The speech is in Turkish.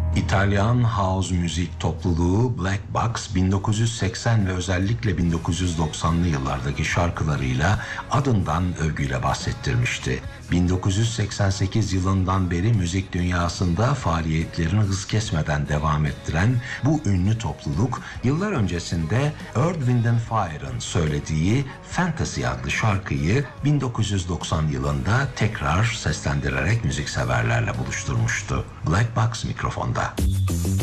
İtalyan house müzik topluluğu Black Box 1980 ve özellikle 1990'lı yıllardaki şarkılarıyla adından övgüyle bahsettirmişti. 1988 yılından beri müzik dünyasında faaliyetlerini hız kesmeden devam ettiren bu ünlü topluluk yıllar öncesinde Earth, Wind and Fire'ın söylediği Fantasy adlı şarkıyı 1990 yılında tekrar seslendirerek müzikseverlerle buluşturmuştu. Black Box mikrofonda.